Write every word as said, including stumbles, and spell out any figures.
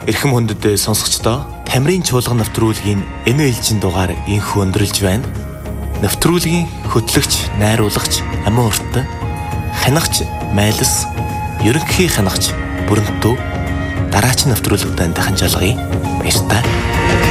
Эрхэм хүндэт сонсогчдоо Тамирын чуулган нэвтрүүлгийн энэ ээлжийн дугаар инхүү өндөрлж байна. Нэвтрүүлгийн хөтлөгч, найруулагч, амин урт, хянагч, майлс, ерөнхий хянагч, бүрэнтүү дараач нэвтрүүлэгтэн дахин жалгая. Баярлалаа.